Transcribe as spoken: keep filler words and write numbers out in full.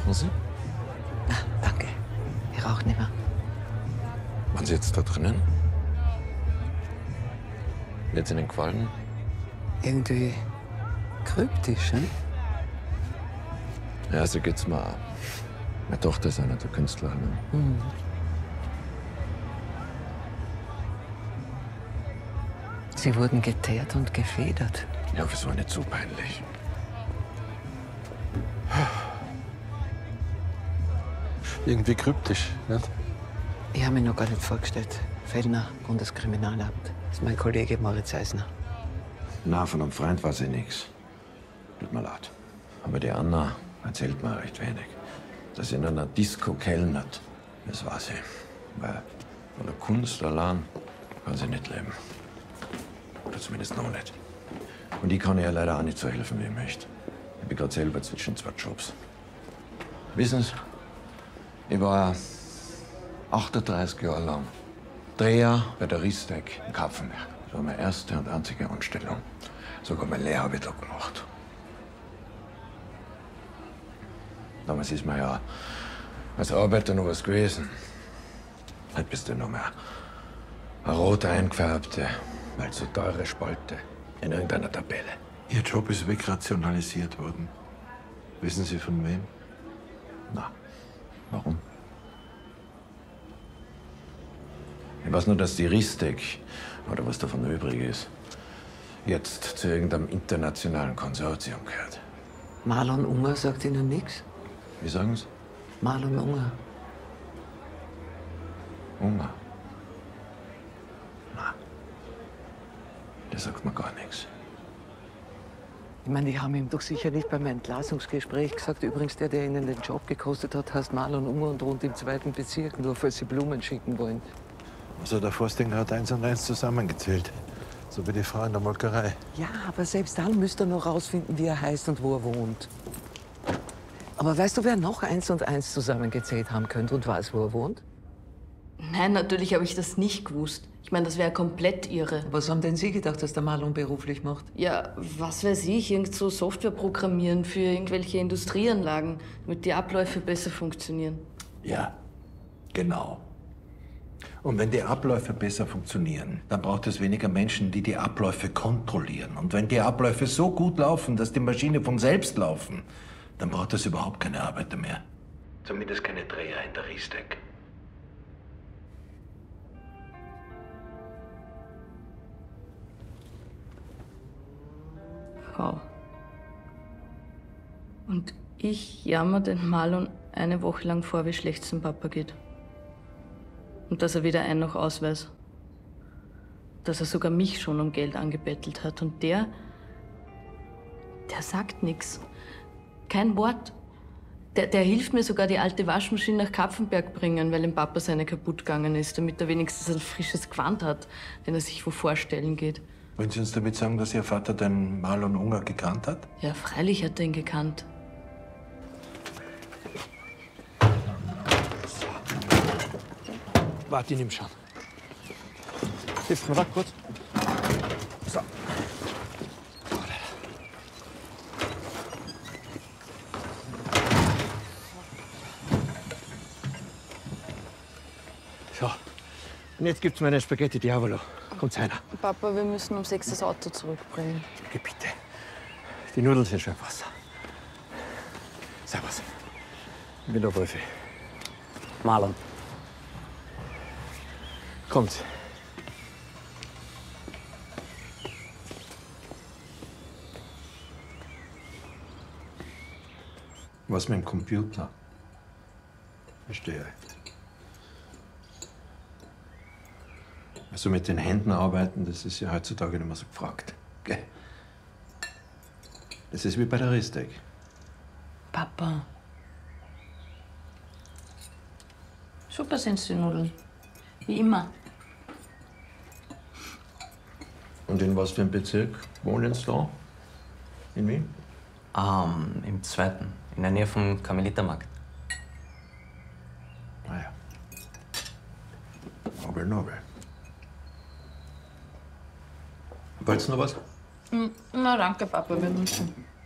Rauchen Sie? Ah, danke. Ich rauche nicht mehr. Waren Sie jetzt da drinnen? Wird es Ihnen gefallen? Irgendwie kryptisch, ne? Ja, so geht's mir auch. Meine Tochter ist einer der Künstlerinnen. Mhm. Sie wurden geteert und gefedert. Ja, wieso nicht so peinlich? Irgendwie kryptisch, nicht? Ich habe mich noch gar nicht vorgestellt. Fellner, Bundeskriminalamt. Das ist mein Kollege Moritz Eisner. Na, von einem Freund weiß ich nichts. Tut mir leid. Aber die Anna erzählt mir recht wenig. Dass sie in einer Disco kellnert, das weiß sie. Weil von der Kunst allein kann sie nicht leben. Oder zumindest noch nicht. Und ich kann ihr leider auch nicht so helfen, wie ich möchte. Ich bin gerade selber zwischen zwei Jobs. Wissen Sie, ich war achtunddreißig Jahre lang Dreher bei der Ristec in Kapfenberg. Das war meine erste und einzige Anstellung. Sogar meine Lehre habe ich da gemacht. Damals ist man ja als Arbeiter noch was gewesen. Heute bist du noch mehr eine rot eingefärbte, weil so teure Spalte in irgendeiner Tabelle. Ihr Job ist wegrationalisiert worden. Wissen Sie von wem? Na, warum? Ich weiß nur, dass die Ristec, oder was davon übrig ist, jetzt zu irgendeinem internationalen Konsortium gehört. Marlon Unger sagt Ihnen nichts? Wie sagen Sie? Marlon Unger. Unger? Na, der sagt mir gar nichts. Ich meine, die haben ihm doch sicher nicht beim Entlassungsgespräch gesagt. Übrigens, der, der Ihnen den Job gekostet hat, heißt Marlon Unger und wohnt im zweiten Bezirk, nur falls Sie Blumen schicken wollen. Also der Forstinger hat eins und eins zusammengezählt. So wie die Frau in der Molkerei. Ja, aber selbst dann müsst ihr noch rausfinden, wie er heißt und wo er wohnt. Aber weißt du, wer noch eins und eins zusammengezählt haben könnte und weiß, wo er wohnt? Nein, natürlich habe ich das nicht gewusst. Ich meine, das wäre komplett irre. Was haben denn Sie gedacht, dass der Marlon beruflich macht? Ja, was weiß ich, irgend so Software programmieren für irgendwelche Industrieanlagen, damit die Abläufe besser funktionieren. Ja, genau. Und wenn die Abläufe besser funktionieren, dann braucht es weniger Menschen, die die Abläufe kontrollieren. Und wenn die Abläufe so gut laufen, dass die Maschine von selbst laufen, dann braucht es überhaupt keine Arbeiter mehr. Zumindest keine Dreher in der Ristec. Wow. Und ich jammer den Marlon eine Woche lang vor, wie schlecht es dem Papa geht. Und dass er weder ein noch aus weiß. Dass er sogar mich schon um Geld angebettelt hat. Und der, der sagt nichts. Kein Wort. Der, der hilft mir sogar, die alte Waschmaschine nach Kapfenberg bringen, weil dem Papa seine kaputt gegangen ist, damit er wenigstens ein frisches Gewand hat, wenn er sich wo vorstellen geht. Wollen Sie uns damit sagen, dass Ihr Vater den Marlon Unger gekannt hat? Ja, freilich hat er ihn gekannt. Warte, ich nimm schon. Hilft mir da kurz. So. So. Und jetzt gibt's meine Spaghetti Diavolo. Kommt einer. Papa, wir müssen um sechs das Auto zurückbringen. Geh bitte. Die Nudeln sind schon im Wasser. Servus. Ich bin der Wolfi. Marlon. Kommt. Was mit dem Computer? Verstehe. Also mit den Händen arbeiten, das ist ja heutzutage nicht mehr so gefragt. Gell? Das ist wie bei der Ristec. Papa. Super sind die Nudeln. Wie immer. Und in was für einem Bezirk wohnen Sie da? In Wien? Ähm, im zweiten, in der Nähe vom Karmelitermarkt. Ah ja. Nobel, Nobel. Wollt's noch was? Na, danke, Papa, wir müssen.